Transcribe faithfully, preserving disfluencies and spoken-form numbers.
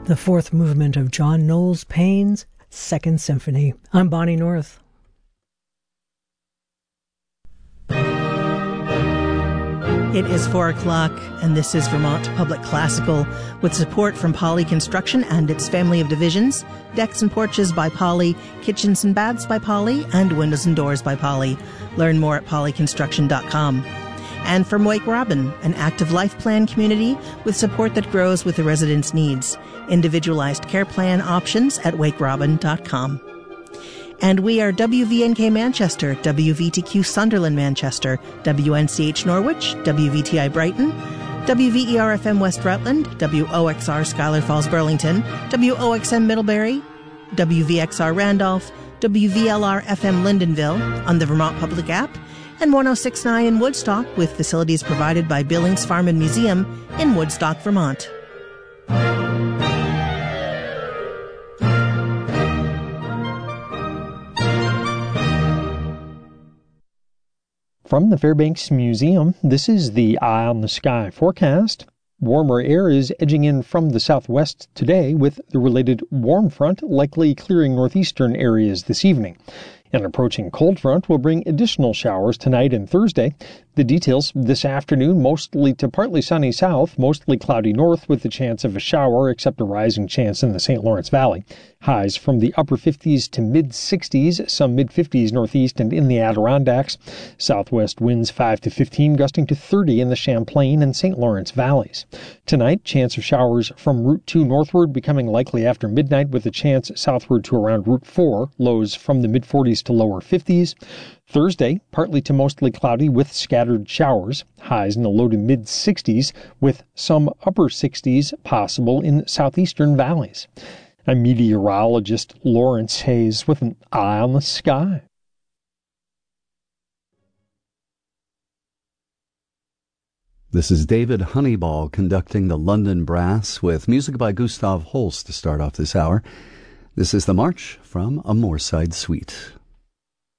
the fourth movement of John Knowles Payne's Second Symphony. I'm Bonnie North. It is four o'clock, and this is Vermont Public Classical, with support from Poly Construction and its family of divisions, Decks and Porches by Poly, Kitchens and Baths by Poly, and Windows and Doors by Poly. Learn more at poly construction dot com. And from Wake Robin, an active life plan community with support that grows with the residents' needs. Individualized care plan options at wake robin dot com. And we are W V N K Manchester, W V T Q Sunderland Manchester, W N C H Norwich, W V T I Brighton, W V E R F M West Rutland, W O X R Schuyler Falls Burlington, W O X M Middlebury, W V X R Randolph, W V L R F M Lyndonville on the Vermont Public app, and one oh six point nine in Woodstock, with facilities provided by Billings Farm and Museum in Woodstock, Vermont. From the Fairbanks Museum, this is the Eye on the Sky forecast. Warmer air is edging in from the southwest today, with the related warm front likely clearing northeastern areas this evening. An approaching cold front will bring additional showers tonight and Thursday. The details this afternoon: mostly to partly sunny south, mostly cloudy north with the chance of a shower, except a rising chance in the Saint Lawrence Valley. Highs from the upper fifties to mid-sixties, some mid-fifties northeast and in the Adirondacks. Southwest winds five to fifteen, gusting to thirty in the Champlain and Saint Lawrence valleys. Tonight, chance of showers from Route two northward becoming likely after midnight, with a chance southward to around Route four, lows from the mid-forties to lower fifties. Thursday, partly to mostly cloudy with scattered showers, highs in the low to mid-sixties, with some upper sixties possible in southeastern valleys. I'm meteorologist Lawrence Hayes with an eye on the sky. This is David Honeyball conducting the London Brass with music by Gustav Holst to start off this hour. This is the March from a Moorside Suite.